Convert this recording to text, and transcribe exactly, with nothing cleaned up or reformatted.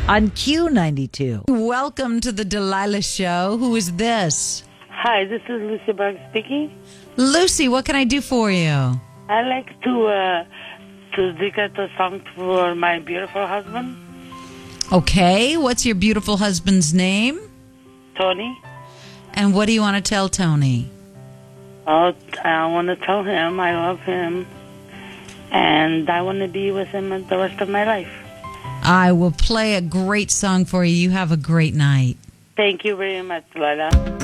on Q ninety-two. Welcome to the Delilah Show. Who is this? Hi, this is Lucy Berg speaking. Lucy, what can I do for you? I like to uh, to dedicate a song for my beautiful husband, Okay, what's your beautiful husband's name? Tony. And what do you want to tell Tony? Oh, I want to tell him I love him, and I want to be with him the rest of my life. I will play a great song for you. You have a great night. Thank you very much, Lola.